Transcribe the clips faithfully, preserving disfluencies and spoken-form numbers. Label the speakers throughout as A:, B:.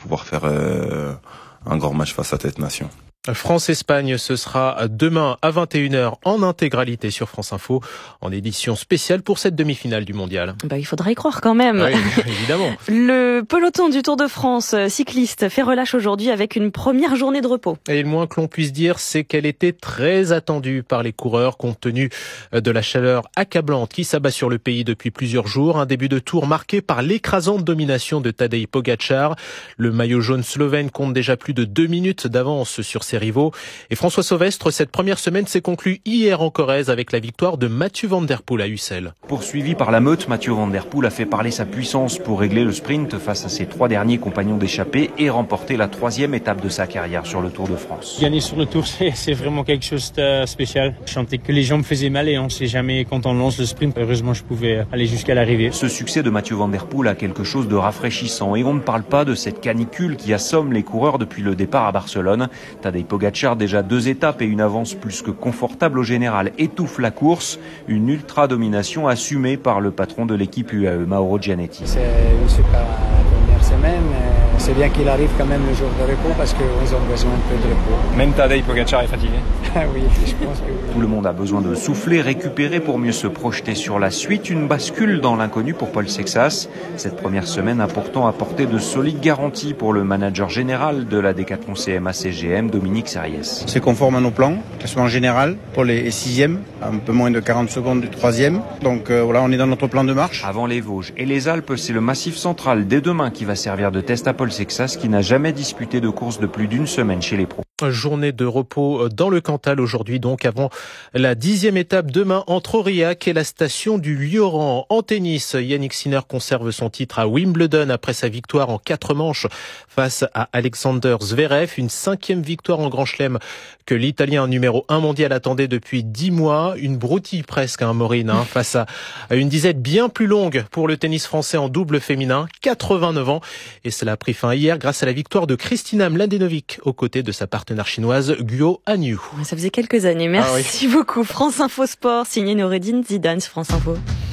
A: pouvoir faire euh, un grand match face à cette nation.
B: France-Espagne, ce sera demain à vingt et une heures en intégralité sur France Info, en édition spéciale pour cette demi-finale du mondial.
C: Bah, il faudra y croire quand même.
B: Oui, évidemment.
C: Le peloton du Tour de France cycliste fait relâche aujourd'hui avec une première journée de repos.
B: Et le moins que l'on puisse dire, c'est qu'elle était très attendue par les coureurs compte tenu de la chaleur accablante qui s'abat sur le pays depuis plusieurs jours. Un début de tour marqué par l'écrasante domination de Tadej Pogačar. Le maillot jaune slovène compte déjà plus de deux minutes d'avance sur ses rivaux. Et François Sauvestre, cette première semaine s'est conclue hier en Corrèze avec la victoire de Mathieu Van Der Poel à Ussel.
D: Poursuivi par la meute, Mathieu Van Der Poel a fait parler sa puissance pour régler le sprint face à ses trois derniers compagnons d'échappée et remporter la troisième étape de sa carrière sur le Tour de France.
E: Gagner sur le Tour, c'est, c'est vraiment quelque chose de spécial. Je sentais que les jambes faisaient mal et on sait jamais quand on lance le sprint. Heureusement, je pouvais aller jusqu'à l'arrivée.
D: Ce succès de Mathieu Van Der Poel a quelque chose de rafraîchissant et on ne parle pas de cette canicule qui assomme les coureurs depuis le départ à Barcelone. Tadej Pogačar, déjà deux étapes et une avance plus que confortable au général, étouffe la course. Une ultra-domination assumée par le patron de l'équipe U A E, Mauro Gianetti.
F: C'est une super première semaine. C'est bien qu'il arrive quand même le jour de repos parce qu'ils ont besoin un peu de repos.
G: Même Tadej Pogačar est fatigué.
F: Ah oui, je pense que oui.
D: Tout le monde a besoin de souffler, récupérer pour mieux se projeter sur la suite. Une bascule dans l'inconnu pour Paul Sexas. Cette première semaine a pourtant apporté de solides garanties pour le manager général de la Decathlon C M A C G M, Dominique Serriès.
H: C'est conforme à nos plans, classement général pour les sixièmes, un peu moins de quarante secondes du troisième. Donc euh, voilà, on est dans notre plan de marche.
D: Avant les Vosges et les Alpes, c'est le Massif central dès demain qui va servir de test à Paul Sexas qui n'a jamais disputé de course de plus d'une semaine chez les pros.
B: Journée de repos dans le Cantal aujourd'hui donc avant la dixième étape demain entre Aurillac et la station du Lioran. En tennis, Yannick Sinner conserve son titre à Wimbledon après sa victoire en quatre manches face à Alexander Zverev. Une cinquième victoire en Grand Chelem que l'Italien numéro un mondial attendait depuis dix mois. Une broutille presque, hein, Maureen, hein, face à une disette bien plus longue pour le tennis français en double féminin, quatre-vingt-neuf ans. Et cela a pris fin hier grâce à la victoire de Kristina Mladenovic aux côtés de sa partenaire chinoise Guo Hanyu.
C: Ça faisait quelques années. Merci ah oui. beaucoup. France Info Sport, signé Noureddine Zidane, France Info.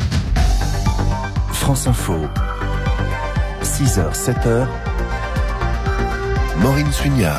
I: France Info. six heures, sept heures. Maureen Suignard.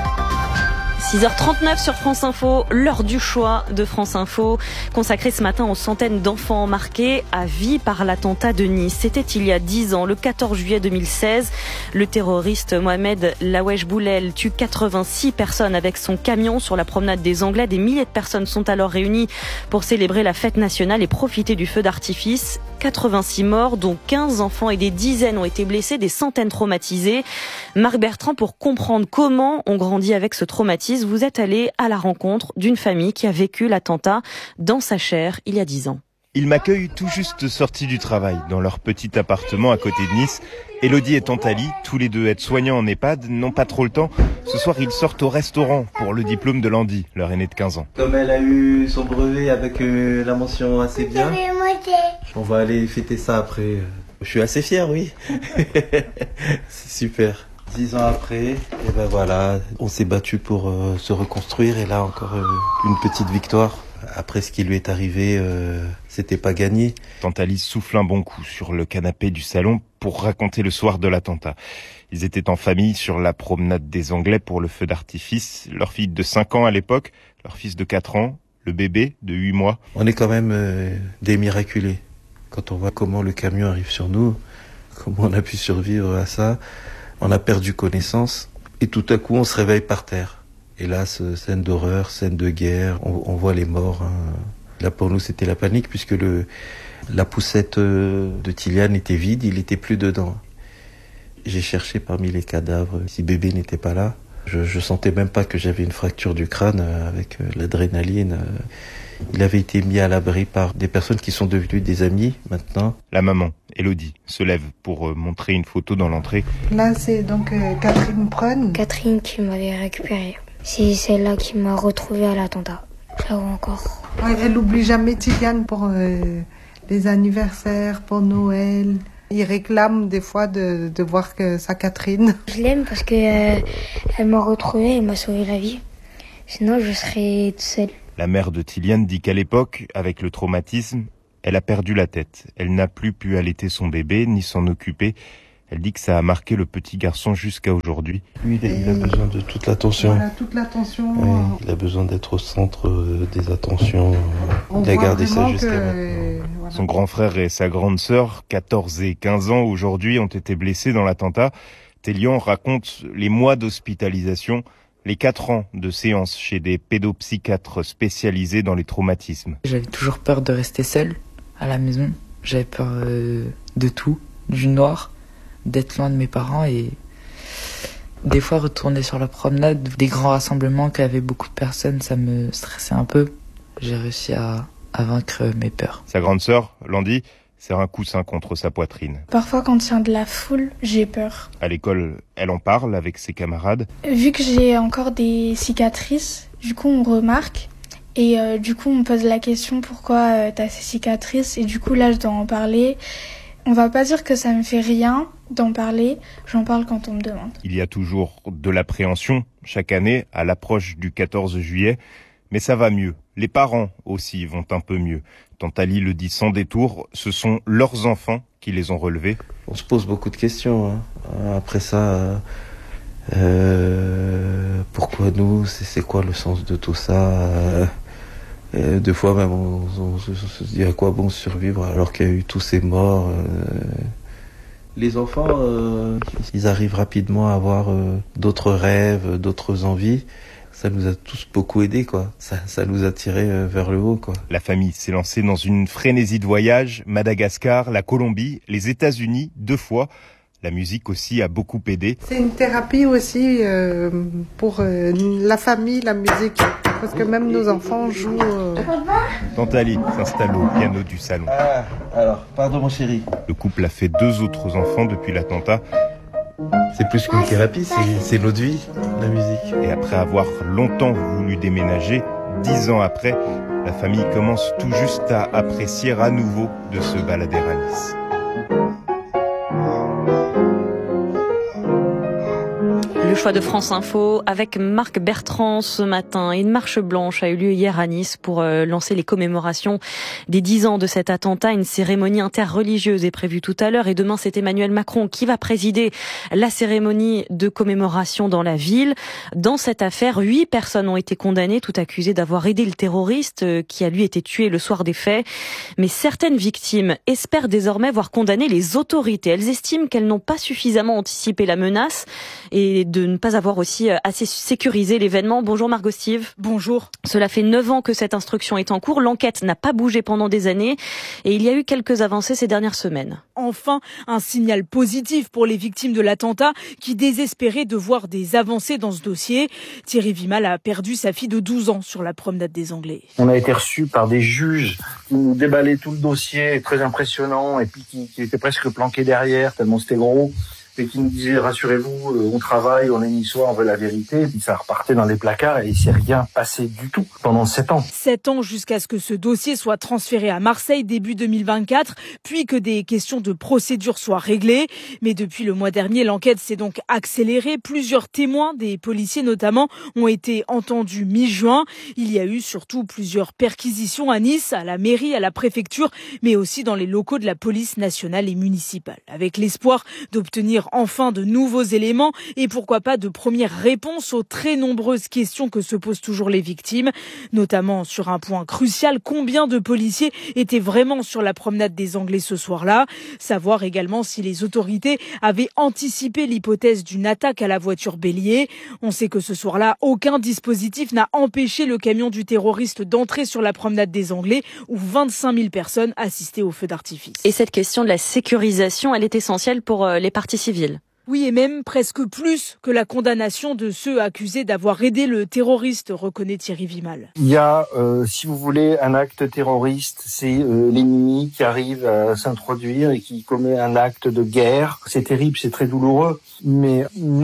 C: six heures trente-neuf sur France Info, l'heure du choix de France Info, consacrée ce matin aux centaines d'enfants marqués à vie par l'attentat de Nice. C'était il y a dix ans, le quatorze juillet deux mille seize. Le terroriste Mohamed Lawesh Boulel tue quatre-vingt-six personnes avec son camion sur la promenade des Anglais. Des milliers de personnes sont alors réunies pour célébrer la fête nationale et profiter du feu d'artifice. quatre-vingt-six morts, dont quinze enfants et des dizaines ont été blessés, des centaines traumatisés. Marc Bertrand, pour comprendre comment on grandit avec ce traumatisme, vous êtes allé à la rencontre d'une famille qui a vécu l'attentat dans sa chair il y a dix ans.
J: Ils m'accueillent tout juste sortis du travail, dans leur petit appartement à côté de Nice. Elodie et Tantali, tous les deux aides-soignants en EHPAD, n'ont pas trop le temps. Ce soir, ils sortent au restaurant pour le diplôme de Landy, leur aîné de quinze ans.
K: Comme elle a eu son brevet avec euh, la mention assez bien, on va aller fêter ça après. Je suis assez fier, oui. C'est super. Dix ans après, et ben voilà, on s'est battu pour euh, se reconstruire et là encore euh, une petite victoire. Après ce qui lui est arrivé, euh, c'était pas gagné.
J: Tantali souffle un bon coup sur le canapé du salon pour raconter le soir de l'attentat. Ils étaient en famille sur la promenade des Anglais pour le feu d'artifice. Leur fille de cinq ans à l'époque, leur fils de quatre ans, le bébé de huit mois.
K: On est quand même euh, des miraculés. Quand on voit comment le camion arrive sur nous, comment on a pu survivre à ça, on a perdu connaissance et tout à coup on se réveille par terre. Hélas, scène d'horreur, scène de guerre, on, on voit les morts. Hein. Là pour nous c'était la panique puisque le, la poussette de Tiliane était vide, il était plus dedans. J'ai cherché parmi les cadavres si bébé n'était pas là. Je, je sentais même pas que j'avais une fracture du crâne avec l'adrénaline. Il avait été mis à l'abri par des personnes qui sont devenues des amis maintenant.
J: La maman, Elodie, se lève pour montrer une photo dans l'entrée.
L: Là c'est donc euh, Catherine Prun.
M: Catherine qui m'avait récupérée. C'est celle-là qui m'a retrouvée à l'attentat. Je la vois encore.
L: Ouais, elle n'oublie jamais Tiliane pour euh, les anniversaires, pour Noël. Il réclame des fois de, de voir que sa Catherine.
M: Je l'aime parce que euh, elle m'a retrouvée, elle m'a sauvé la vie. Sinon, je serais toute seule.
J: La mère de Tiliane dit qu'à l'époque, avec le traumatisme, elle a perdu la tête. Elle n'a plus pu allaiter son bébé ni s'en occuper. Elle dit que ça a marqué le petit garçon jusqu'à aujourd'hui.
K: Lui, il a, il a besoin de toute l'attention.
L: Voilà, toute l'attention.
K: Oui, il a besoin d'être au centre des attentions. On il a gardé ça jusqu'à que... maintenant.
J: Voilà. Son grand frère et sa grande sœur, quatorze et quinze ans aujourd'hui, ont été blessés dans l'attentat. Télian raconte les mois d'hospitalisation, les quatre ans de séance chez des pédopsychiatres spécialisés dans les traumatismes.
G: J'avais toujours peur de rester seule à la maison. J'avais peur euh, de tout, du noir, d'être loin de mes parents et des fois retourner sur la promenade, des grands rassemblements qui avaient beaucoup de personnes, ça me stressait un peu. J'ai réussi à, à vaincre mes peurs.
J: Sa grande sœur, Landy, serre un coussin contre sa poitrine.
N: Parfois quand il y a de la foule, j'ai peur.
J: À l'école, elle en parle avec ses camarades.
N: Vu que j'ai encore des cicatrices, du coup on remarque. Et euh, du coup, on me pose la question pourquoi euh, t'as ces cicatrices. Et du coup, là, je dois en parler. On va pas dire que ça me fait rien d'en parler. J'en parle quand on me demande.
J: Il y a toujours de l'appréhension chaque année à l'approche du quatorze juillet. Mais ça va mieux. Les parents aussi vont un peu mieux. Tante Ali le dit sans détour, ce sont leurs enfants qui les ont relevés.
K: On se pose beaucoup de questions. Hein. Après ça... Euh, pourquoi nous, c'est, c'est quoi le sens de tout ça euh, euh, Deux fois même on, on, on se dit à quoi bon survivre alors qu'il y a eu tous ces morts. Euh, les enfants, euh, ils arrivent rapidement à avoir euh, d'autres rêves, d'autres envies. Ça nous a tous beaucoup aidés, quoi. Ça, ça nous a tirés euh, vers le haut, quoi.
J: La famille s'est lancée dans une frénésie de voyage. Madagascar, la Colombie, les États-Unis, deux fois. La musique aussi a beaucoup aidé.
L: C'est une thérapie aussi euh, pour euh, la famille, la musique. Parce que même nos enfants jouent... Euh...
J: Tante Ali s'installe au piano du salon.
K: Ah, alors, pardon mon chéri.
J: Le couple a fait deux autres enfants depuis l'attentat.
K: C'est plus qu'une thérapie, c'est, c'est notre vie, la musique.
J: Et après avoir longtemps voulu déménager, dix ans après, la famille commence tout juste à apprécier à nouveau de se balader à Nice.
C: Le choix de France Info avec Marc Bertrand ce matin. Une marche blanche a eu lieu hier à Nice pour lancer les commémorations des dix ans de cet attentat. Une cérémonie interreligieuse est prévue tout à l'heure et demain c'est Emmanuel Macron qui va présider la cérémonie de commémoration dans la ville. Dans cette affaire, huit personnes ont été condamnées, toutes accusées d'avoir aidé le terroriste qui a lui été tué le soir des faits. Mais certaines victimes espèrent désormais voir condamner les autorités. Elles estiment qu'elles n'ont pas suffisamment anticipé la menace et de ne pas avoir aussi assez sécurisé l'événement. Bonjour Margot Steve.
O: Bonjour.
C: Cela fait neuf ans que cette instruction est en cours. L'enquête n'a pas bougé pendant des années et il y a eu quelques avancées ces dernières semaines.
O: Enfin, un signal positif pour les victimes de l'attentat qui désespéraient de voir des avancées dans ce dossier. Thierry Vimal a perdu sa fille de douze ans sur la promenade des Anglais.
P: On a été reçus par des juges qui nous déballaient tout le dossier, très impressionnant, et puis qui, qui étaient presque planqués derrière, tellement c'était gros. Et qui nous disait rassurez-vous, on travaille, on est niçois, on veut la vérité. Et puis ça repartait dans les placards et il s'est rien passé du tout pendant sept ans.
O: Sept ans jusqu'à ce que ce dossier soit transféré à Marseille début deux mille vingt-quatre, puis que des questions de procédure soient réglées. Mais depuis le mois dernier, l'enquête s'est donc accélérée. Plusieurs témoins, des policiers notamment, ont été entendus mi-juin. Il y a eu surtout plusieurs perquisitions à Nice, à la mairie, à la préfecture, mais aussi dans les locaux de la police nationale et municipale. Avec l'espoir d'obtenir enfin de nouveaux éléments et pourquoi pas de premières réponses aux très nombreuses questions que se posent toujours les victimes, notamment sur un point crucial, combien de policiers étaient vraiment sur la promenade des Anglais ce soir-là, savoir également si les autorités avaient anticipé l'hypothèse d'une attaque à la voiture bélier. On sait que ce soir-là, aucun dispositif n'a empêché le camion du terroriste d'entrer sur la promenade des Anglais où vingt-cinq mille personnes assistaient au feu d'artifice.
C: Et cette question de la sécurisation, elle est essentielle pour les parties civiles.
O: Oui, et même presque plus que la condamnation de ceux accusés d'avoir aidé le terroriste, reconnaît Thierry Vimal.
P: Il y a, euh, si vous voulez, un acte terroriste, c'est euh, l'ennemi qui arrive à s'introduire et qui commet un acte de guerre. C'est terrible, c'est très douloureux, mais notre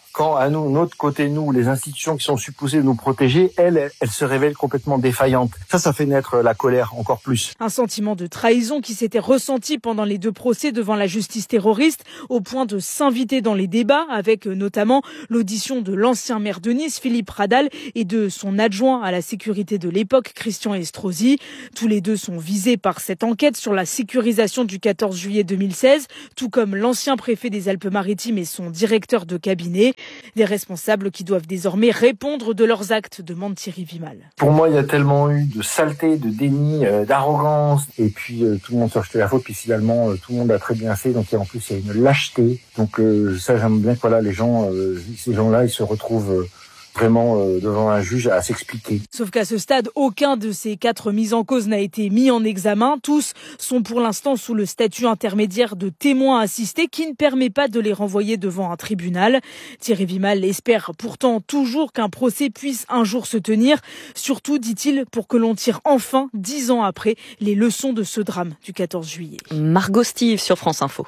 P: quand à nous, notre côté, nous, les institutions qui sont supposées nous protéger, elles, elles se révèlent complètement défaillantes. Ça, ça fait naître la colère encore plus.
O: Un sentiment de trahison qui s'était ressenti pendant les deux procès devant la justice terroriste, au point de s'inviter dans les débats, avec notamment l'audition de l'ancien maire de Nice, Philippe Radal, et de son adjoint à la sécurité de l'époque, Christian Estrosi. Tous les deux sont visés par cette enquête sur la sécurisation du quatorze juillet deux mille seize, tout comme l'ancien préfet des Alpes-Maritimes et son directeur de cabinet. Des responsables qui doivent désormais répondre de leurs actes, demande Thierry Vimal.
P: Pour moi, il y a tellement eu de saleté, de déni, euh, d'arrogance, et puis euh, tout le monde se rejetait la faute, puis finalement, euh, tout le monde a très bien fait, donc en plus, il y a une lâcheté. Donc euh, ça, j'aime bien que voilà, les gens, euh, ces gens-là, ils se retrouvent... Euh, vraiment euh, devant un juge à s'expliquer.
O: Sauf qu'à ce stade, aucun de ces quatre mis en cause n'a été mis en examen. Tous sont pour l'instant sous le statut intermédiaire de témoins assistés qui ne permet pas de les renvoyer devant un tribunal. Thierry Vimal espère pourtant toujours qu'un procès puisse un jour se tenir. Surtout, dit-il, pour que l'on tire enfin, dix ans après, les leçons de ce drame du quatorze juillet.
C: Margot Steve sur France Info.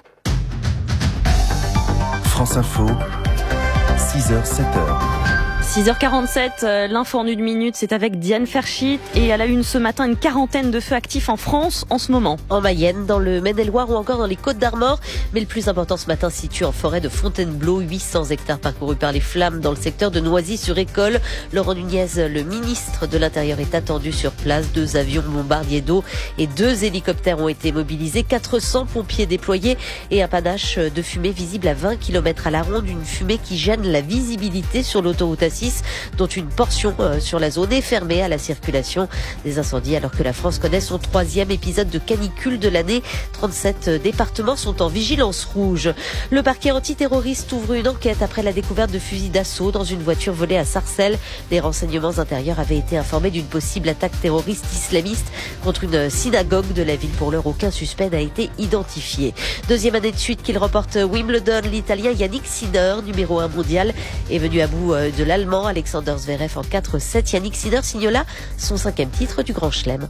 I: France Info, six heures sept heures.
C: six heures quarante-sept, l'info en une minute, c'est avec Diane Ferchit. Et à la une ce matin, une quarantaine de feux actifs en France en ce moment.
Q: En Mayenne, dans le Maine-et-Loire ou encore dans les Côtes-d'Armor. Mais le plus important ce matin se situe en forêt de Fontainebleau. huit cents hectares parcourus par les flammes dans le secteur de Noisy-sur-École. Laurent Nunez, le ministre de l'Intérieur, est attendu sur place. Deux avions bombardiers d'eau et deux hélicoptères ont été mobilisés. quatre cents pompiers déployés et un panache de fumée visible à vingt kilomètres à la ronde. Une fumée qui gêne la visibilité sur l'autoroute A six, dont une portion sur la zone est fermée à la circulation. Des incendies alors que la France connaît son troisième épisode de canicule de l'année. trente-sept départements sont en vigilance rouge. Le parquet antiterroriste ouvre une enquête après la découverte de fusils d'assaut dans une voiture volée à Sarcelles. Les renseignements intérieurs avaient été informés d'une possible attaque terroriste islamiste contre une synagogue de la ville. Pour l'heure, aucun suspect n'a été identifié. Deuxième année de suite qu'il remporte Wimbledon, l'Italien Yannick Sinner, numéro un mondial, est venu à bout de l'Allemand Alexander Zverev en quatre sept. Yannick Sinner signe là son cinquième titre du Grand Chelem.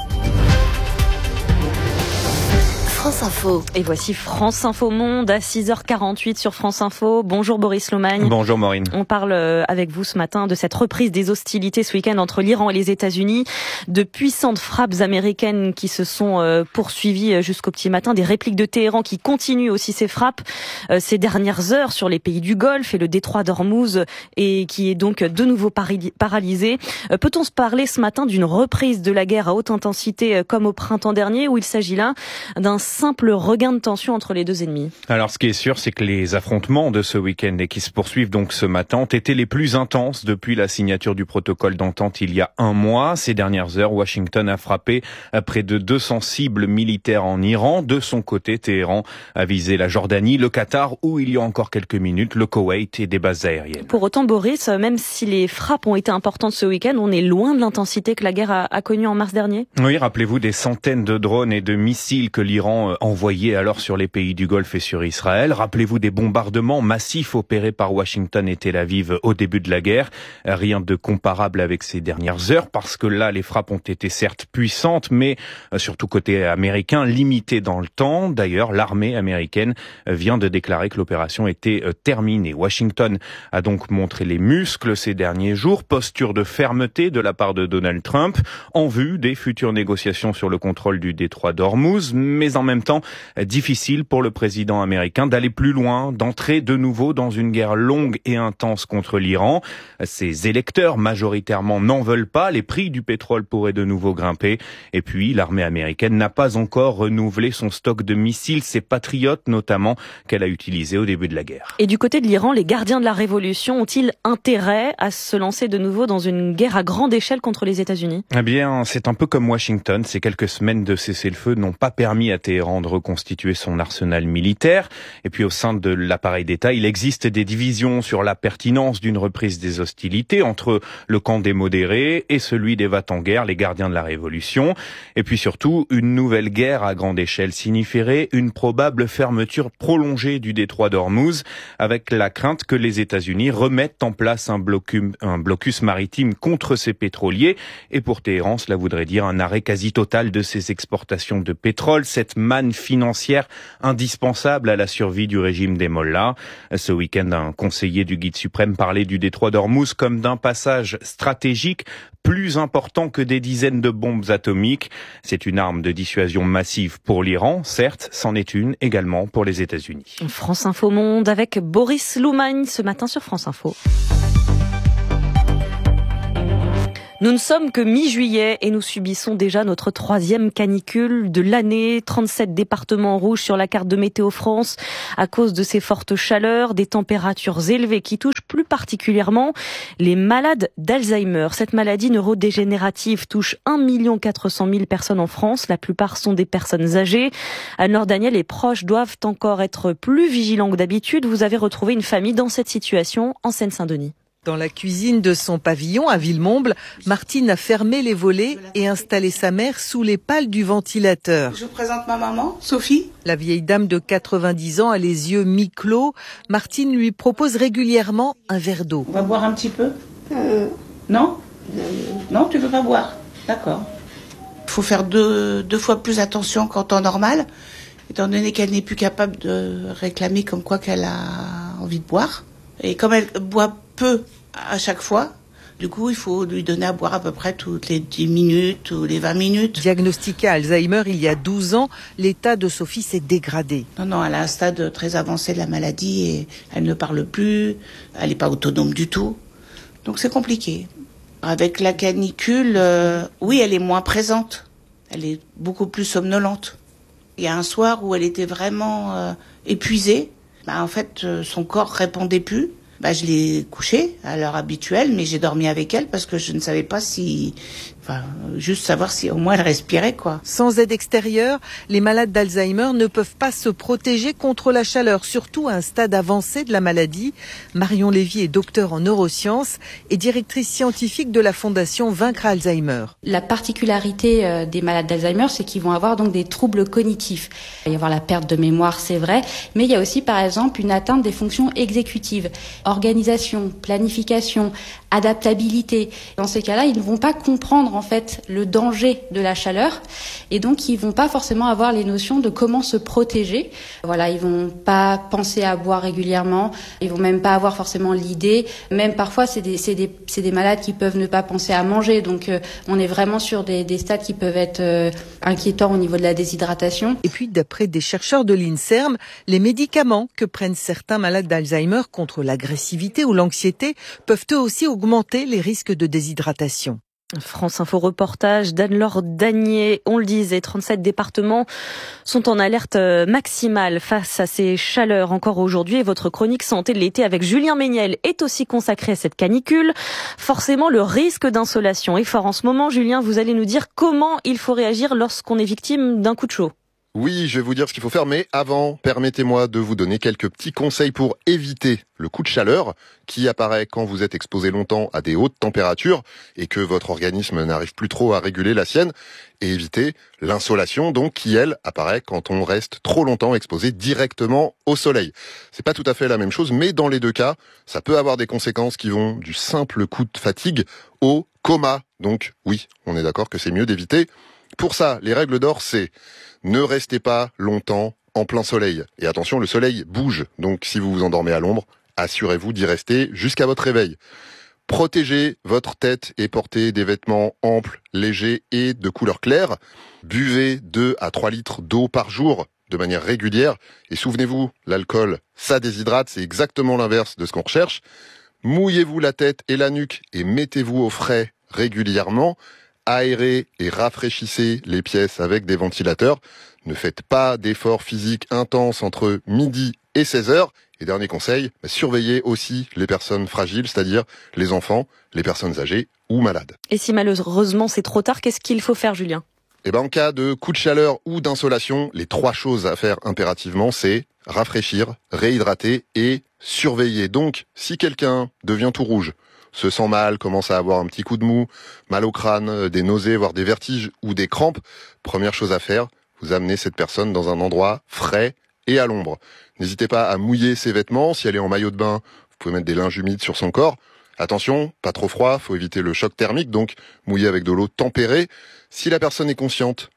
Q: France Info.
C: Et voici France Info Monde à six heures quarante-huit sur France Info. Bonjour Boris Lomagne.
R: Bonjour Maureen.
C: On parle avec vous ce matin de cette reprise des hostilités ce week-end entre l'Iran et les États-Unis. De puissantes frappes américaines qui se sont poursuivies jusqu'au petit matin. Des répliques de Téhéran qui continuent aussi ces frappes ces dernières heures sur les pays du Golfe et le détroit d'Ormuz, et qui est donc de nouveau paralysé. Peut-on se parler ce matin d'une reprise de la guerre à haute intensité comme au printemps dernier, où il s'agit là d'un simple regain de tension entre les deux ennemis?
R: Alors ce qui est sûr, c'est que les affrontements de ce week-end et qui se poursuivent donc ce matin ont été les plus intenses depuis la signature du protocole d'entente il y a un mois. Ces dernières heures, Washington a frappé près de deux cents cibles militaires en Iran. De son côté, Téhéran a visé la Jordanie, le Qatar ou il y a encore quelques minutes, le Koweït et des bases aériennes.
C: Pour autant, Boris, même si les frappes ont été importantes ce week-end, on est loin de l'intensité que la guerre a, a connue en mars dernier.
R: Oui, rappelez-vous des centaines de drones et de missiles que l'Iran envoyés alors sur les pays du Golfe et sur Israël. Rappelez-vous des bombardements massifs opérés par Washington et Tel Aviv au début de la guerre. Rien de comparable avec ces dernières heures, parce que là, les frappes ont été certes puissantes, mais surtout côté américain, limitées dans le temps. D'ailleurs, l'armée américaine vient de déclarer que l'opération était terminée. Washington a donc montré les muscles ces derniers jours, posture de fermeté de la part de Donald Trump, en vue des futures négociations sur le contrôle du détroit d'Ormuz, mais en même temps difficile pour le président américain d'aller plus loin, d'entrer de nouveau dans une guerre longue et intense contre l'Iran. Ses électeurs majoritairement n'en veulent pas, les prix du pétrole pourraient de nouveau grimper, et puis l'armée américaine n'a pas encore renouvelé son stock de missiles, ses patriotes notamment, qu'elle a utilisés au début de la guerre.
C: Et du côté de l'Iran, les gardiens de la révolution ont-ils intérêt à se lancer de nouveau dans une guerre à grande échelle contre les États-Unis?
R: Eh bien, c'est un peu comme Washington, ces quelques semaines de cessez-le-feu n'ont pas permis à Téhéran de reconstituer son arsenal militaire. Et puis au sein de l'appareil d'État, il existe des divisions sur la pertinence d'une reprise des hostilités entre le camp des modérés et celui des va-t-en-guerre, les gardiens de la révolution. Et puis surtout, une nouvelle guerre à grande échelle signifierait une probable fermeture prolongée du détroit d'Ormuz, avec la crainte que les États-Unis remettent en place un blocus, un blocus maritime contre ces pétroliers. Et pour Téhéran, cela voudrait dire un arrêt quasi total de ses exportations de pétrole. Cette manne financière indispensable à la survie du régime des mollahs. Ce week-end, un conseiller du guide suprême parlait du détroit d'Ormuz comme d'un passage stratégique plus important que des dizaines de bombes atomiques. C'est une arme de dissuasion massive pour l'Iran, certes, c'en est une également pour les États-Unis.
C: France Info Monde avec Boris Loumagne ce matin sur France Info. Nous ne sommes que mi-juillet et nous subissons déjà notre troisième canicule de l'année. trente-sept départements rouges sur la carte de Météo France à cause de ces fortes chaleurs, des températures élevées qui touchent plus particulièrement les malades d'Alzheimer. Cette maladie neurodégénérative touche un million quatre cent mille personnes en France. La plupart sont des personnes âgées. Anne-Laure Daniel, les proches doivent encore être plus vigilants que d'habitude. Vous avez retrouvé une famille dans cette situation en Seine-Saint-Denis.
S: Dans la cuisine de son pavillon à Villemomble, Martine a fermé les volets et installé sa mère sous les pales du ventilateur.
T: Je vous présente ma maman, Sophie.
S: La vieille dame de quatre-vingt-dix ans a les yeux mi-clos. Martine lui propose régulièrement un verre d'eau.
T: On va boire un petit peu euh... Non Non, tu veux pas boire. D'accord. Il faut faire deux, deux fois plus attention qu'en temps normal, étant donné qu'elle n'est plus capable de réclamer comme quoi qu'elle a envie de boire. Et comme elle boit peu à chaque fois, du coup, il faut lui donner à boire à peu près toutes les dix minutes ou les vingt minutes.
S: Diagnostiquée Alzheimer il y a douze ans, l'état de Sophie s'est dégradé.
T: Non, non, elle a un stade très avancé de la maladie et elle ne parle plus, elle n'est pas autonome du tout. Donc c'est compliqué. Avec la canicule, euh, oui, elle est moins présente. Elle est beaucoup plus somnolente. Il y a un soir où elle était vraiment euh, épuisée. Bah, en fait, euh, son corps répondait plus. Bah, je l'ai couchée à l'heure habituelle, mais j'ai dormi avec elle parce que je ne savais pas si... Enfin, juste savoir si au moins elle respirait, quoi.
S: Sans aide extérieure, les malades d'Alzheimer ne peuvent pas se protéger contre la chaleur, surtout à un stade avancé de la maladie. Marion Lévy est docteure en neurosciences et directrice scientifique de la fondation Vaincre Alzheimer.
U: La particularité des malades d'Alzheimer, c'est qu'ils vont avoir donc des troubles cognitifs. Il va y avoir la perte de mémoire, c'est vrai, mais il y a aussi par exemple une atteinte des fonctions exécutives. Organisation, planification, adaptabilité. Dans ces cas-là, ils ne vont pas comprendre en fait le danger de la chaleur et donc ils vont pas forcément avoir les notions de comment se protéger. Voilà, ils vont pas penser à boire régulièrement, ils vont même pas avoir forcément l'idée. Même parfois, c'est des c'est des c'est des malades qui peuvent ne pas penser à manger. Donc euh, on est vraiment sur des des stades qui peuvent être euh, inquiétants au niveau de la déshydratation.
S: Et puis d'après des chercheurs de l'INSERM, les médicaments que prennent certains malades d'Alzheimer contre l'agressivité ou l'anxiété peuvent eux aussi augmenter les risques de déshydratation.
C: France Info reportage d'Anne-Laure Danier. On le disait, trente-sept départements sont en alerte maximale face à ces chaleurs encore aujourd'hui. Et votre chronique santé de l'été avec Julien Méniel est aussi consacrée à cette canicule. Forcément, le risque d'insolation est fort en ce moment. Julien, vous allez nous dire comment il faut réagir lorsqu'on est victime d'un coup de chaud.
V: Oui, je vais vous dire ce qu'il faut faire, mais avant, permettez-moi de vous donner quelques petits conseils pour éviter le coup de chaleur qui apparaît quand vous êtes exposé longtemps à des hautes températures et que votre organisme n'arrive plus trop à réguler la sienne, et éviter l'insolation, donc, qui, elle, apparaît quand on reste trop longtemps exposé directement au soleil. C'est pas tout à fait la même chose, mais dans les deux cas, ça peut avoir des conséquences qui vont du simple coup de fatigue au coma. Donc, oui, on est d'accord que c'est mieux d'éviter. Pour ça, les règles d'or, c'est ne restez pas longtemps en plein soleil. Et attention, le soleil bouge. Donc, si vous vous endormez à l'ombre, assurez-vous d'y rester jusqu'à votre réveil. Protégez votre tête et portez des vêtements amples, légers et de couleur claire. Buvez deux à trois litres d'eau par jour de manière régulière. Et souvenez-vous, l'alcool, ça déshydrate. C'est exactement l'inverse de ce qu'on recherche. Mouillez-vous la tête et la nuque et mettez-vous au frais régulièrement. Aérez et rafraîchissez les pièces avec des ventilateurs. Ne faites pas d'efforts physiques intenses entre midi et seize heures. Et dernier conseil, surveillez aussi les personnes fragiles, c'est-à-dire les enfants, les personnes âgées ou malades.
C: Et si malheureusement c'est trop tard, qu'est-ce qu'il faut faire, Julien ?
V: Eh ben, en cas de coup de chaleur ou d'insolation, les trois choses à faire impérativement, c'est rafraîchir, réhydrater et surveiller. Donc, si quelqu'un devient tout rouge, se sent mal, commence à avoir un petit coup de mou, mal au crâne, des nausées, voire des vertiges ou des crampes, première chose à faire, vous amenez cette personne dans un endroit frais et à l'ombre. N'hésitez pas à mouiller ses vêtements. Si elle est en maillot de bain, vous pouvez mettre des linges humides sur son corps. Attention, pas trop froid, faut éviter le choc thermique, donc mouiller avec de l'eau tempérée. Si la personne est consciente,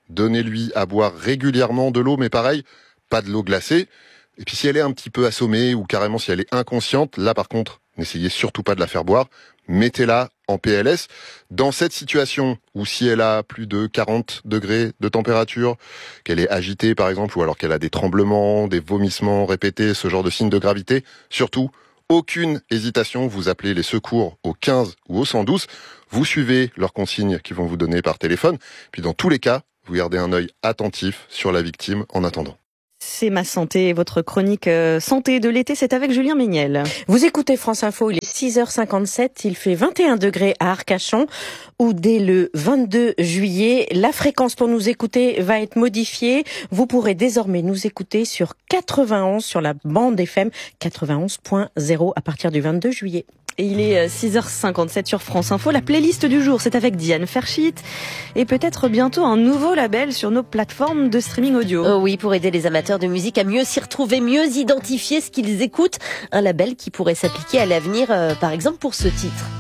V: Donnez-lui à boire régulièrement de l'eau, mais pareil, pas de l'eau glacée. Et puis si elle est un petit peu assommée ou carrément si elle est inconsciente, là par contre, n'essayez surtout pas de la faire boire. Mettez-la en P L S. Dans cette situation où si elle a plus de quarante degrés de température, qu'elle est agitée par exemple, ou alors qu'elle a des tremblements, des vomissements répétés, ce genre de signes de gravité, surtout, aucune hésitation, vous appelez les secours au quinze ou au cent douze, vous suivez leurs consignes qu'ils vont vous donner par téléphone, puis dans tous les cas, vous gardez un œil attentif sur la victime en attendant.
C: C'est Ma Santé, votre chronique euh, santé de l'été, c'est avec Julien Méniel.
A: Vous écoutez France Info, il est six heures cinquante-sept, il fait vingt et un degrés à Arcachon, où dès le vingt-deux juillet, la fréquence pour nous écouter va être modifiée. Vous pourrez désormais nous écouter sur quatre-vingt-onze, sur la bande F M quatre-vingt-onze point zéro à partir du vingt-deux juillet.
C: Et il est six heures cinquante-sept sur France Info. La playlist du jour, c'est avec Diane Ferchit. Et peut-être bientôt un nouveau label sur nos plateformes de streaming audio.
Q: Oh oui, pour aider les amateurs de musique à mieux s'y retrouver, mieux identifier ce qu'ils écoutent. Un label qui pourrait s'appliquer à l'avenir, euh, par exemple pour ce titre.